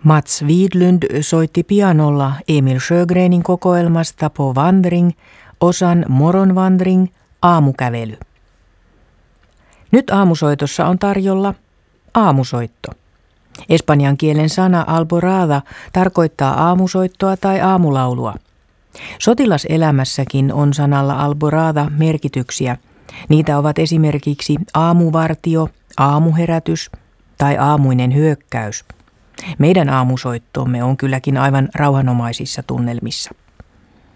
Mats Widlund soitti pianolla Emil Sjögrenin kokoelmasta På vandring osan Morgonvandring aamukävely. Nyt aamusoitossa on tarjolla aamusoitto. Espanjan kielen sana alborada tarkoittaa aamusoittoa tai aamulaulua. Sotilaselämässäkin on sanalla alborada merkityksiä. Niitä ovat esimerkiksi aamuvartio, aamuherätys tai aamuinen hyökkäys. Meidän aamusoittomme on kylläkin aivan rauhanomaisissa tunnelmissa.